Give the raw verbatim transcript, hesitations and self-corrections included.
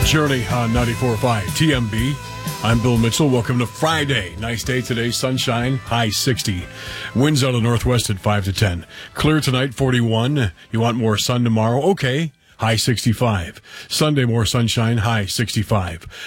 Journey on ninety-four point five T M B. I'm Bill Mitchell. Welcome to Friday. Nice day today. Sunshine, high sixty. Winds out of the northwest at five to ten. Clear tonight, forty-one. You want more sun tomorrow? Okay. High sixty-five. Sunday, more sunshine, high sixty-five.